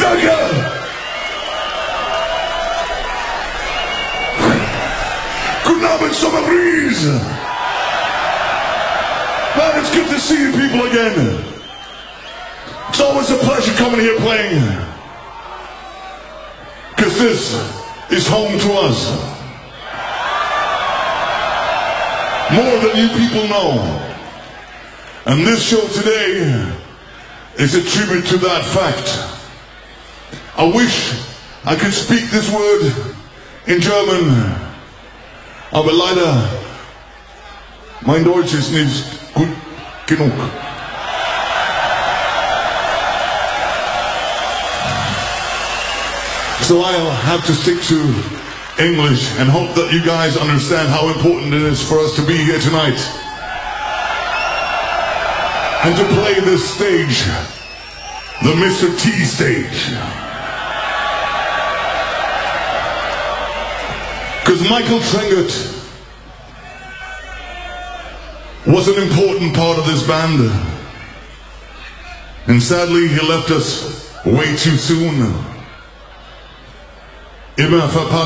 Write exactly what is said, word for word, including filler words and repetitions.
Jagger. Guten Abend, Summer Breeze. Man, it's good to see you people again. It's always a pleasure coming here playing. Because this is home to us. More than you people know. And this show today is a tribute to that fact. I wish I could speak this word in German. Aber leider, mein Deutsch ist nicht gut genug. So I'll have to stick to English and hope that you guys understand how important it is for us to be here tonight. And to play this stage, the Mister T stage. Because Michael Trengert was an important part of this band. And sadly, he left us way too soon. Immer verpasst.